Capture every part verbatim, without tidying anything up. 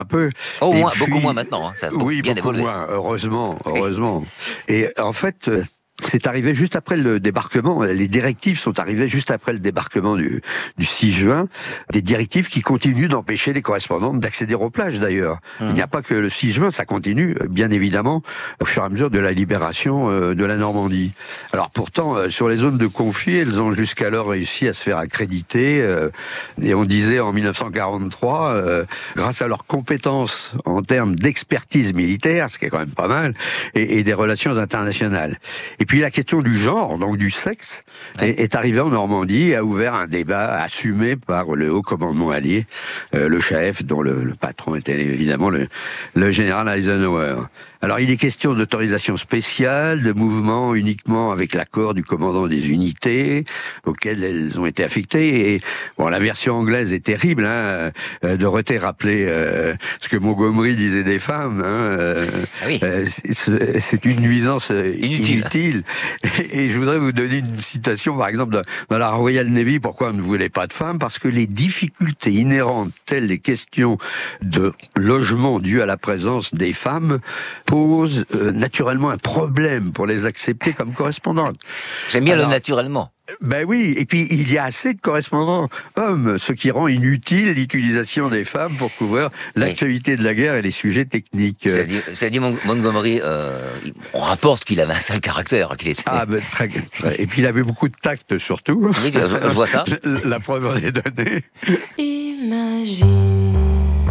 un peu. Au Et moins, puis, beaucoup moins maintenant. Hein. Ça a beaucoup, oui, bien beaucoup évolué. moins, heureusement, heureusement. Et en fait, euh, c'est arrivé juste après le débarquement. Les directives sont arrivées juste après le débarquement du, du six juin. Des directives qui continuent d'empêcher les correspondantes d'accéder aux plages, d'ailleurs. Mmh. Il n'y a pas que le six juin, ça continue, bien évidemment, au fur et à mesure de la libération euh, de la Normandie. Alors pourtant, euh, sur les zones de conflit, elles ont jusqu'alors réussi à se faire accréditer. Euh, et on disait en mille neuf cent quarante-trois, euh, grâce à leurs compétences en termes d'expertise militaire, ce qui est quand même pas mal, et, et des relations internationales. Et puis la question du genre, donc du sexe, ouais. est, est arrivée en Normandie et a ouvert un débat assumé par le haut commandement allié, euh, le chef, dont le, le patron était évidemment le, le général Eisenhower. Alors il est question d'autorisation spéciale, de mouvement uniquement avec l'accord du commandant des unités auxquelles elles ont été affectées. Et bon, la version anglaise est terrible. Hein. Euh, Dorothée rappelait euh, ce que Montgomery disait des femmes. Hein. Euh, ah oui. euh, c'est, c'est une nuisance inutile. inutile. Et, et je voudrais vous donner une citation, par exemple, dans, dans la Royal Navy. Pourquoi on ne voulait pas de femmes ? Parce que les difficultés inhérentes, telles les questions de logement dues à la présence des femmes, pose euh, naturellement un problème pour les accepter comme correspondantes. J'aime bien Alors, le naturellement. Ben oui, et puis il y a assez de correspondants hommes, ce qui rend inutile l'utilisation des femmes pour couvrir l'actualité oui. de la guerre et les sujets techniques. Ça dit, ça dit Montgomery, euh, on rapporte qu'il avait un sale caractère. Qu'il était... Ah ben très, très. Et puis il avait beaucoup de tact surtout. Oui, je, je vois ça. La preuve en est donnée. Imagine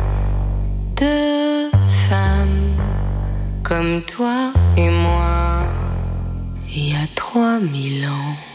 deux femmes comme toi et moi, il y a trois mille ans.